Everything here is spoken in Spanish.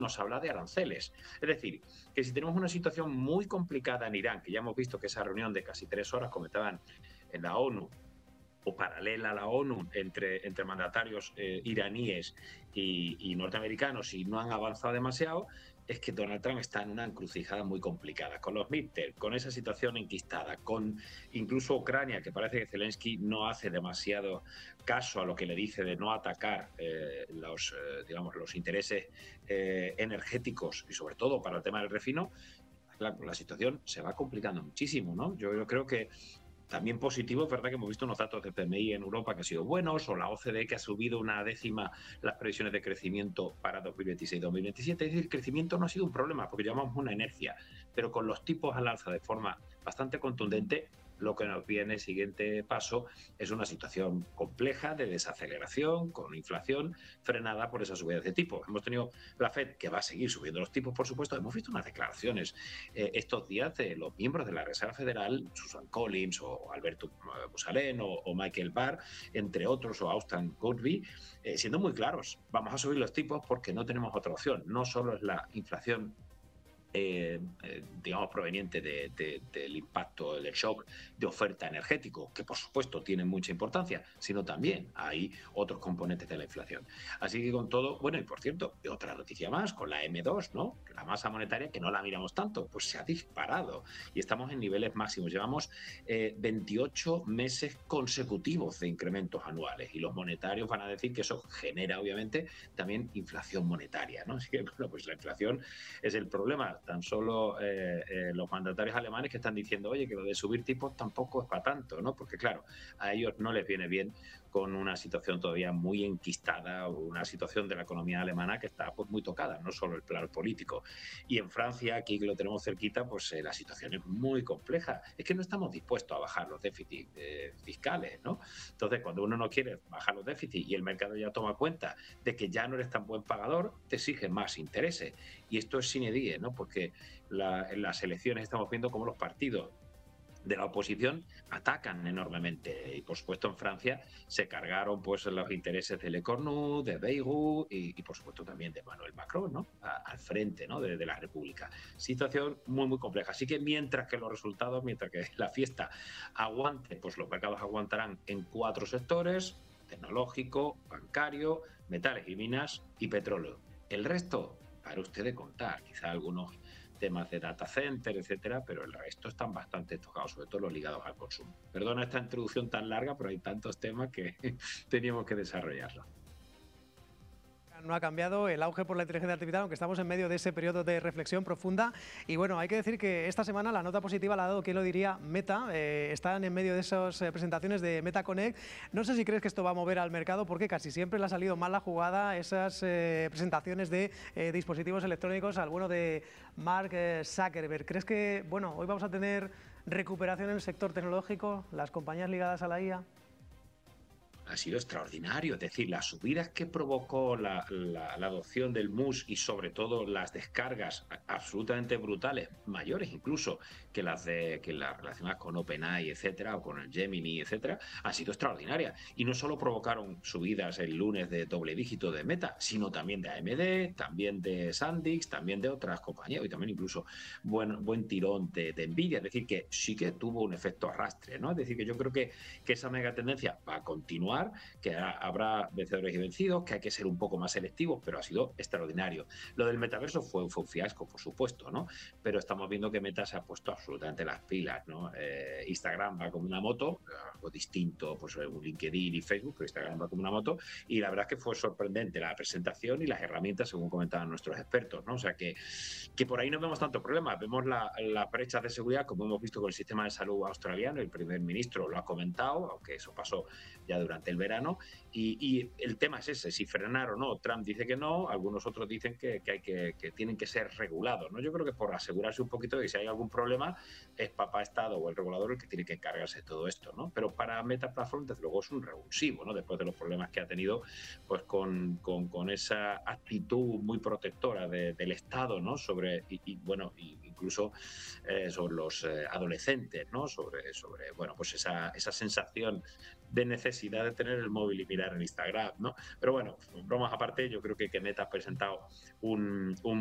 nos habla de aranceles. Es decir, que si tenemos una situación muy complicada en Irán, que ya hemos visto que esa reunión de casi 3 horas comentaban en la ONU, o paralela a la ONU entre mandatarios iraníes y norteamericanos y no han avanzado demasiado, es que Donald Trump está en una encrucijada muy complicada, con los midterms, con esa situación enquistada, con incluso Ucrania, que parece que Zelensky no hace demasiado caso a lo que le dice de no atacar los intereses energéticos y sobre todo para el tema del refino. Claro, la situación se va complicando muchísimo, ¿no? Yo creo que también positivo, es verdad que hemos visto unos datos de PMI en Europa que han sido buenos, o la OCDE que ha subido una décima las previsiones de crecimiento para 2026-2027. Es decir, el crecimiento no ha sido un problema porque llevamos una inercia, pero con los tipos al alza de forma bastante contundente, lo que nos viene, siguiente paso, es una situación compleja de desaceleración, con inflación frenada por esas subidas de tipos. Hemos tenido la Fed, que va a seguir subiendo los tipos, por supuesto. Hemos visto unas declaraciones estos días de los miembros de la Reserva Federal, Susan Collins o Alberto Busalén o Michael Barr, entre otros, o Austin Goolsbee, siendo muy claros. Vamos a subir los tipos porque no tenemos otra opción. No solo es la inflación digamos, proveniente del impacto, del shock de oferta energético, que por supuesto tiene mucha importancia, sino también hay otros componentes de la inflación. Así que con todo, bueno, y por cierto, otra noticia más, con la M2, ¿no? La masa monetaria, que no la miramos tanto, pues se ha disparado y estamos en niveles máximos. Llevamos 28 meses consecutivos de incrementos anuales y los monetarios van a decir que eso genera, obviamente, también inflación monetaria, ¿no? Así que, bueno, pues la inflación es el problema. Tan solo los mandatarios alemanes que están diciendo, oye, que lo de subir tipos tampoco es para tanto, ¿no? Porque claro, a ellos no les viene bien con una situación todavía muy enquistada, una situación de la economía alemana que está pues muy tocada, no solo el plano político. Y en Francia, aquí que lo tenemos cerquita, pues la situación es muy compleja. Es que no estamos dispuestos a bajar los déficits fiscales, ¿no? Entonces, cuando uno no quiere bajar los déficits y el mercado ya toma cuenta de que ya no eres tan buen pagador, te exige más intereses. Y esto es sine die, ¿no? Porque en las elecciones estamos viendo cómo los partidos de la oposición atacan enormemente y por supuesto en Francia se cargaron pues los intereses de Le Cornu, de Bayrou y por supuesto también de Emmanuel Macron, ¿no? Al frente, ¿no? de la República. Situación muy muy compleja, así que mientras que los resultados, mientras que la fiesta aguante, pues los mercados aguantarán en 4 sectores: tecnológico, bancario, metales y minas y petróleo. El resto para ustedes contar, quizá algunos temas de data center, etcétera, pero el resto están bastante tocados, sobre todo los ligados al consumo. Perdona esta introducción tan larga, pero hay tantos temas que teníamos que desarrollarlo. No ha cambiado el auge por la inteligencia artificial, aunque estamos en medio de ese periodo de reflexión profunda. Y bueno, hay que decir que esta semana la nota positiva la ha dado, ¿quién lo diría? Meta. Están en medio de esas presentaciones de Meta Connect. No sé si crees que esto va a mover al mercado, porque casi siempre le ha salido mal la jugada esas presentaciones de dispositivos electrónicos al bueno de Mark Zuckerberg. ¿Crees que, bueno, hoy vamos a tener recuperación en el sector tecnológico, las compañías ligadas a la IA? Ha sido extraordinario, es decir, las subidas que provocó la adopción del MUS y sobre todo las descargas absolutamente brutales, mayores incluso que las relacionadas con OpenAI, etcétera, o con el Gemini, etcétera, han sido extraordinarias. Y no solo provocaron subidas el lunes de doble dígito de Meta, sino también de AMD, también de SanDisk, también de otras compañías y también incluso buen tirón de Nvidia. Es decir, que sí que tuvo un efecto arrastre, ¿no? Es decir, que yo creo que esa mega tendencia va a continuar, que habrá vencedores y vencidos, que hay que ser un poco más selectivos, pero ha sido extraordinario. Lo del metaverso fue un fiasco, por supuesto, ¿no? Pero estamos viendo que Meta se ha puesto absolutamente las pilas, ¿no? Instagram va como una moto, algo distinto, pues un LinkedIn y Facebook, pero Instagram va como una moto, y la verdad es que fue sorprendente la presentación y las herramientas, según comentaban nuestros expertos, ¿no? O sea que por ahí no vemos tanto problema, vemos las brechas de seguridad, como hemos visto con el sistema de salud australiano, el primer ministro lo ha comentado, aunque eso pasó ya durante el verano, y el tema es ese, si frenar o no. Trump dice que no, algunos otros dicen que tienen que ser regulados, ¿no? Yo creo que por asegurarse un poquito de que si hay algún problema, es papá Estado o el regulador el que tiene que encargarse de todo esto, ¿no? Pero para Meta Platform, desde luego, es un revulsivo, ¿no? Después de los problemas que ha tenido, pues con esa actitud muy protectora del Estado, ¿no? Sobre, y incluso sobre los adolescentes, ¿no? Sobre bueno, pues esa sensación de necesidad de tener el móvil y mirar en Instagram, ¿no? Pero bueno, bromas aparte, yo creo que Meta ha presentado un